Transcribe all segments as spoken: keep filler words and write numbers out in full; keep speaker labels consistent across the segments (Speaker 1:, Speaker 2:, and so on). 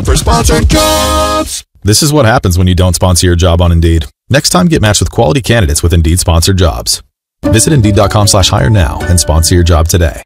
Speaker 1: for sponsored jobs.
Speaker 2: This is what happens when you don't sponsor your job on Indeed. Next time, get matched with quality candidates with Indeed sponsored jobs. Visit Indeed.com slash hire now and sponsor your job today.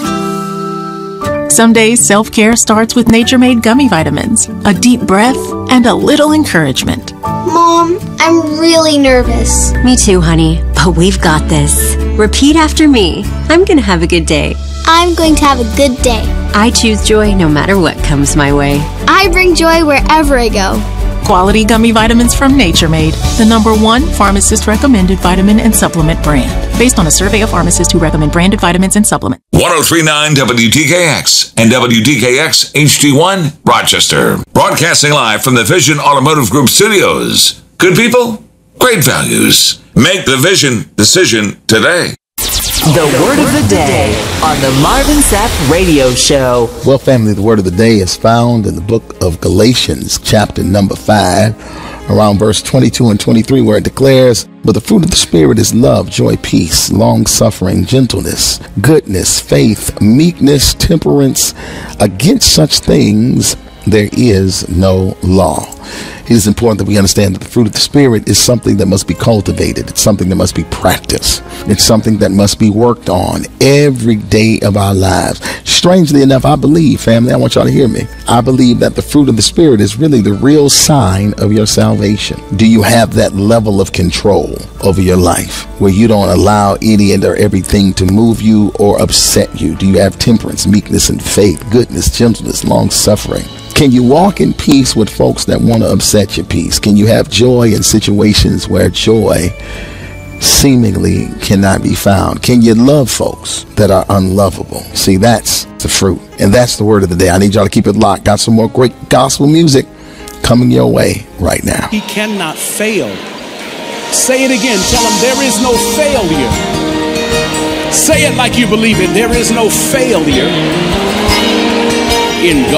Speaker 3: Some days, self-care starts with Nature-Made gummy vitamins, a deep breath, and a little encouragement.
Speaker 4: Mom, I'm really nervous.
Speaker 5: Me too, honey, but we've got this. Repeat after me. I'm going to have a good day.
Speaker 4: I'm going to have a good day.
Speaker 5: I choose joy no matter what comes my way.
Speaker 4: I bring joy wherever I go.
Speaker 3: Quality gummy vitamins from Nature-Made, the number one pharmacist-recommended vitamin and supplement brand. Based on a survey of pharmacists who recommend branded vitamins and supplements.
Speaker 1: one oh three point nine W T K X and W T K X H D one, Rochester. Broadcasting live from the Vision Automotive Group studios. Good people, great values. Make the Vision decision today.
Speaker 6: The word of the day on the Marvin Sapp Radio Show.
Speaker 7: Well, family, the word of the day is found in the book of Galatians, chapter number five, around verse twenty-two and twenty-three, where it declares, "But the fruit of the Spirit is love, joy, peace, long-suffering, gentleness, goodness, faith, meekness, temperance. Against such things there is no law." It is important that we understand that the fruit of the Spirit is something that must be cultivated. It's something that must be practiced. It's something that must be worked on every day of our lives. Strangely enough, I believe, family, I want y'all to hear me. I believe that the fruit of the Spirit is really the real sign of your salvation. Do you have that level of control over your life where you don't allow any and or everything to move you or upset you? Do you have temperance, meekness, and faith, goodness, gentleness, long-suffering? Can you walk in peace with folks that want to upset your peace? Can you have joy in situations where joy seemingly cannot be found? Can you love folks that are unlovable? See, that's the fruit. And that's the word of the day. I need y'all to keep it locked. Got some more great gospel music coming your way right now.
Speaker 8: He cannot fail. Say it again. Tell him there is no failure. Say it like you believe it. There is no failure in God.